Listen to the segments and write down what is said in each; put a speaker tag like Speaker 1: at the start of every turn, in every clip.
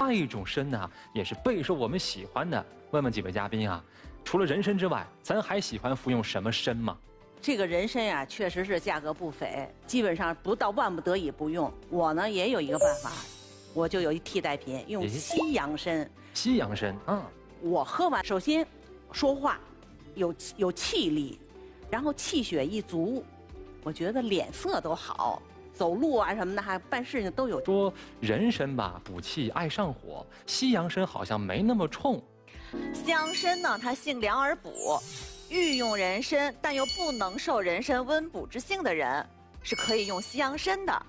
Speaker 1: 还有一种参呢，也是备受我们喜欢的。问问几位嘉宾啊，除了人参之外，咱还喜欢服用什么参吗？
Speaker 2: 这个人参呀，确实是价格不菲，基本上不到万不得已不用。我呢也有一个办法，我就有一替代品，用西洋参。
Speaker 1: 西洋参，
Speaker 2: 我喝完，首先说话有气力，然后气血一足，我觉得脸色都好，走路啊什么的，还办事情都有。
Speaker 1: 说人参吧，补气爱上火，西洋参好像没那么冲。
Speaker 3: 西洋参呢，它性凉而补。欲用人参，但又不能受人参温补之性的人，是可以用西洋参的。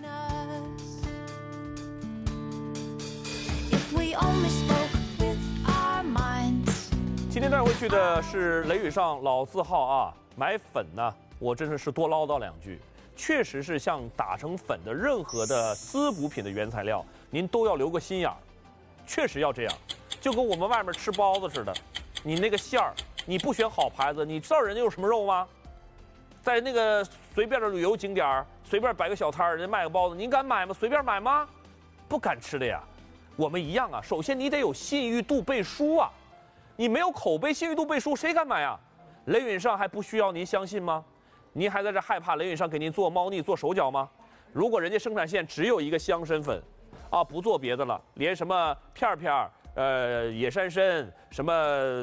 Speaker 4: 今天带回去的是雷宇上老字号啊，买粉呢，我真的是多唠叨两句，确实是像打成粉的任何的滋补品的原材料，您都要留个心眼儿，确实要这样，就跟我们外面吃包子似的，你那个馅儿。你不选好牌子，你知道人家有什么肉吗？在那个随便的旅游景点随便摆个小摊儿，人家卖个包子，您敢买吗？随便买吗？不敢吃的呀。我们一样啊，首先你得有信誉度背书啊，你没有口碑、信誉度背书，谁敢买啊？雷允上还不需要您相信吗？您还在这害怕雷允上给您做猫腻、做手脚吗？如果人家生产线只有一个香参粉，啊，不做别的了，连什么片片野山参什么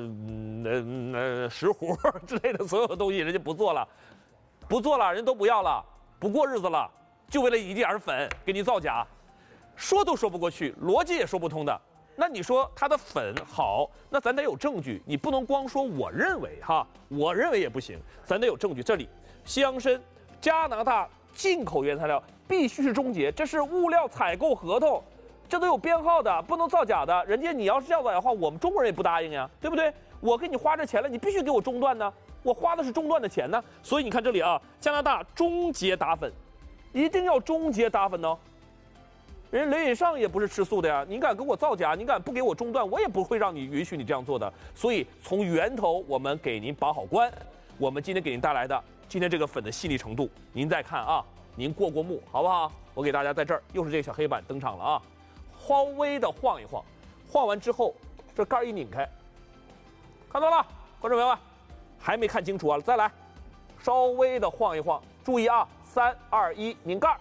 Speaker 4: 石斛之类的所有的东西，人家不做了，人都不要了，不过日子了，就为了一点粉给你造假，说都说不过去，逻辑也说不通的。那你说它的粉好，那咱得有证据，你不能光说我认为哈，我认为也不行，咱得有证据。这里西洋参，加拿大进口原材料，必须是中捷，这是物料采购合同。这都有编号的，不能造假的。人家你要是这样造假的话，我们中国人也不答应呀，对不对？我给你花这钱了，你必须给我中断呢。我花的是中断的钱呢。所以你看这里啊，加拿大中捷打粉，一定要中捷打粉哦。人雷允上也不是吃素的呀，你敢给我造假，你敢不给我中断，我也不会让你允许你这样做的。所以从源头我们给您把好关。我们今天给您带来的今天这个粉的细腻程度，您再看啊，您过目好不好？我给大家在这儿又是这个小黑板登场了啊。稍微的晃一晃，晃完之后，这盖一拧开，看到了，观众朋友们，还没看清楚啊，再来，稍微的晃一晃，注意啊，3、2、1，拧盖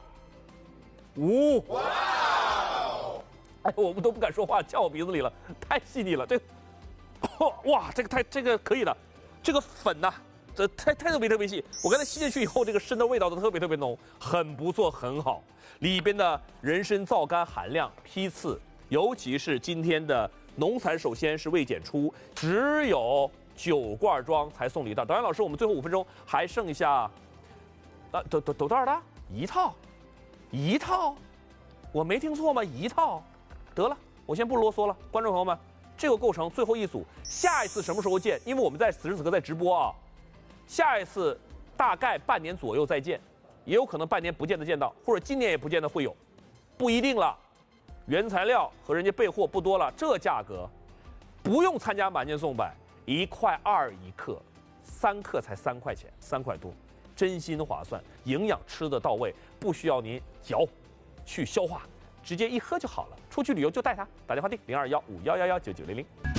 Speaker 4: ，5，哇！哎，我们都不敢说话，呛我鼻子里了，太细腻了，这个，哇，这个可以的，这个粉呐、这特别细，我刚才吸进去以后，这个参的味道都特别浓，很不错，很好。里边的人参皂苷含量批次，尤其是今天的农残首先是未检出，只有9罐装才送礼的。导演老师，我们最后5分钟还剩下，都多少的？一套，我没听错吗？一套，得了，我先不啰嗦了，观众朋友们，这个构成最后一组，下一次什么时候见？因为我们在此时此刻在直播啊，下一次大概半年左右再见。也有可能半年不见得见到，或者今年也不见得会有，不一定了。原材料和人家备货不多了，这价格不用参加满减送百，1.2块一克，3克才3块钱，3块多，真心划算，营养吃得到位，不需要您嚼去消化，直接一喝就好了。出去旅游就带它，打电话订0215111990。